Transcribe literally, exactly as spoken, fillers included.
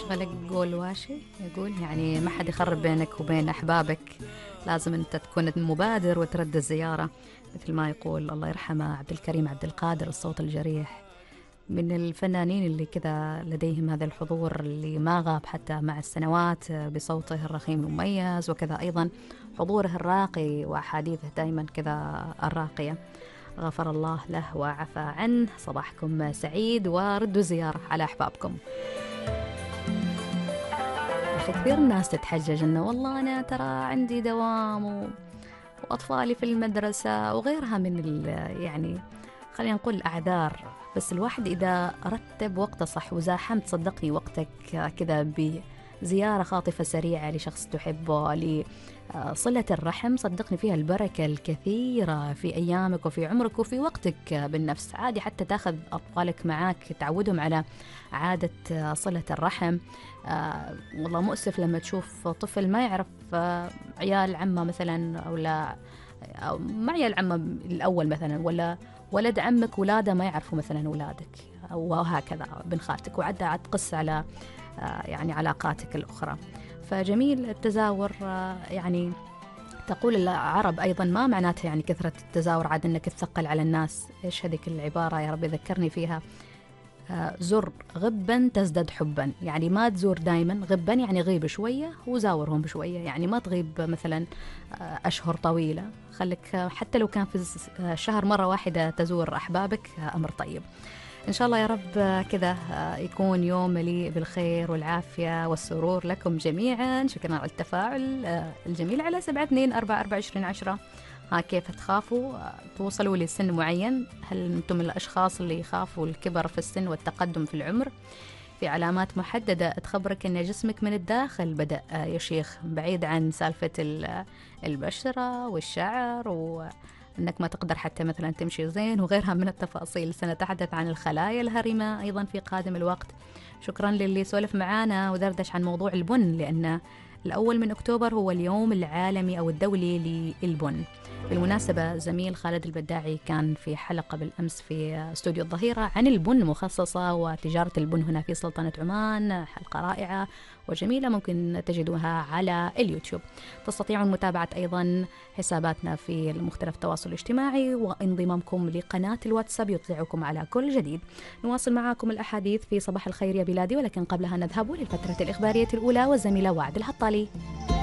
مشغلك قول واشي يقول يعني ما حد يخرب بينك وبين أحبابك، لازم أنت تكون مبادر وترد الزيارة. مثل ما يقول الله يرحمه عبد الكريم عبد القادر الصوت الجريح، من الفنانين اللي كذا لديهم هذا الحضور اللي ما غاب حتى مع السنوات بصوته الرخيم المميز، وكذا أيضا حضوره الراقي وأحاديثه دائما كذا الراقية. غفر الله له وعفى عنه. صباحكم سعيد وردوا زيارة على أحبابكم. كثير الناس تتحجج إنه والله أنا ترى عندي دوام و... وأطفالي في المدرسة وغيرها من ال... يعني خلينا نقول الأعذار، بس الواحد إذا رتب وقته صح وزاحمت صدقني وقتك كذا بزيارة خاطفة سريعة لشخص تحبه، لصلة الرحم، صدقني فيها البركة الكثيرة في أيامك وفي عمرك وفي وقتك بالنفس. عادي حتى تاخذ أطفالك معاك تعودهم على عادة صلة الرحم. آه والله مؤسف لما تشوف طفل ما يعرف آه عيال عمه مثلا، أو لا أو مع عيال عمه الأول مثلا، ولا ولد عمك ولاده ما يعرفوا مثلا أولادك، وهكذا بن خالتك، وعدها عاد تقص على آه يعني علاقاتك الأخرى. فجميل التزاور. آه يعني تقول العرب أيضا ما معناتها يعني كثرة التزاور عاد أنك تثقل على الناس. إيش هذيك العبارة يا رب ذكرني فيها؟ زر غبا تزداد حبا، يعني ما تزور دايما، غبا يعني غيب شوية وزاورهم بشوية، يعني ما تغيب مثلا أشهر طويلة، خليك حتى لو كان في شهر مرة واحدة تزور أحبابك، أمر طيب. إن شاء الله يا رب كذا يكون يوم مليء بالخير والعافية والسرور لكم جميعا. شكرا على التفاعل الجميل على سبعة اثنين أربعة أربعة عشرين عشرة. ها كيف تخافوا توصلوا لسن معين؟ هل أنتم من الأشخاص اللي يخافوا الكبر في السن والتقدم في العمر؟ في علامات محددة تخبرك أن جسمك من الداخل بدأ يشيخ، بعيد عن سالفة البشرة والشعر وأنك ما تقدر حتى مثلا تمشي زين وغيرها من التفاصيل. سنتحدث عن الخلايا الهرمة أيضا في قادم الوقت. شكرا للي سولف معانا ودردش عن موضوع البن، لأن الأول من أكتوبر هو اليوم العالمي أو الدولي للبن. بالمناسبة زميل خالد البداعي كان في حلقة بالأمس في استوديو الظهيرة عن البن مخصصة وتجارة البن هنا في سلطنة عمان، حلقة رائعة وجميلة ممكن تجدوها على اليوتيوب. تستطيعون متابعة أيضا حساباتنا في مختلف التواصل الاجتماعي، وانضمامكم لقناة الواتساب يطلعكم على كل جديد. نواصل معكم الأحاديث في صباح الخير يا بلادي، ولكن قبلها نذهب للفترة الإخبارية الأولى والزميلة وعد الهطالي.